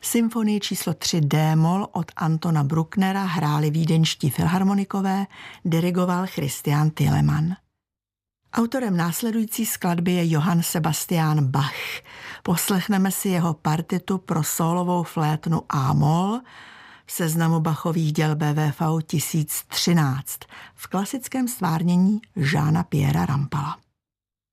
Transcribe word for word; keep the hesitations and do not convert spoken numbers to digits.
Symfonii číslo tři D-moll od Antona Brucknera hráli vídeňští filharmonikové, dirigoval Christian Thielemann. Autorem následující skladby je Johann Sebastian Bach. Poslechneme si jeho partitu pro sólovou flétnu A-moll v seznamu Bachových děl B V V tisíc třináct v klasickém stvárnění Jeana Pierra Rampala.